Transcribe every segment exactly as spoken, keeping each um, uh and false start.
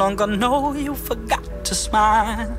I know you forgot to smile.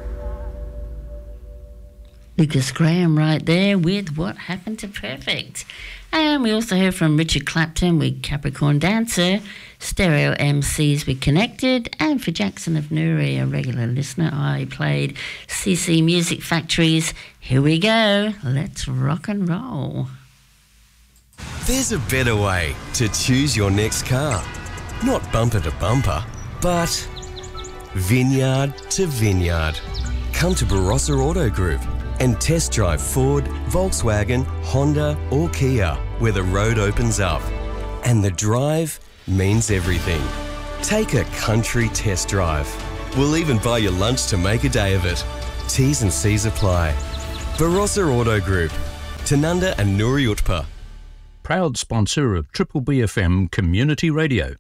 Lucas Graham right there with What Happened to Perfect. And we also heard from Richard Clapton with Capricorn Dancer, Stereo M Cs with Connected, and for Jackson of Newry, a regular listener, I played C C Music Factory's Here We Go, Let's Rock and Roll. There's a better way to choose your next car. Not bumper to bumper, but vineyard to vineyard. Come to Barossa Auto Group and test drive Ford, Volkswagen, Honda or Kia, where the road opens up. And the drive means everything. Take a country test drive. We'll even buy you lunch to make a day of it. T's and C's apply. Barossa Auto Group, Tanunda and Nuri Utpa. Proud sponsor of Triple B F M Community Radio.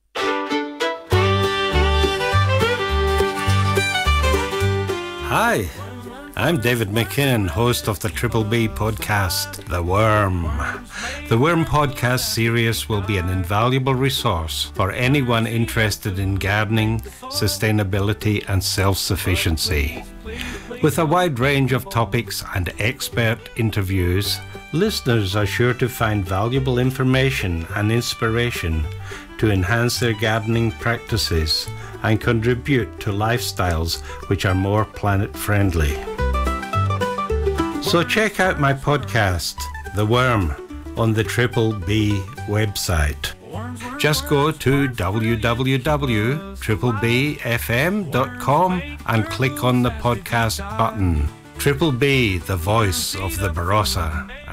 Hi, I'm David McKinnon, host of the Triple B podcast, The Worm. The Worm podcast series will be an invaluable resource for anyone interested in gardening, sustainability and self-sufficiency. With a wide range of topics and expert interviews, listeners are sure to find valuable information and inspiration to enhance their gardening practices and contribute to lifestyles which are more planet-friendly. So check out my podcast, The Worm, on the Triple B website. Just go to w w w dot triple b f m dot com and click on the podcast button. Triple B, the voice of the Barossa,